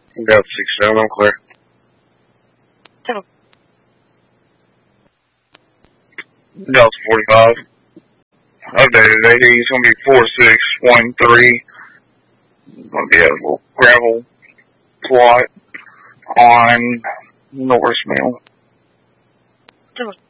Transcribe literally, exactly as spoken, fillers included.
Delta six seven, I'm clear. Delta. Delta forty-five. Updated A D is going to be four six one three. Going to be a little gravel plot on Norris Mill. Delta.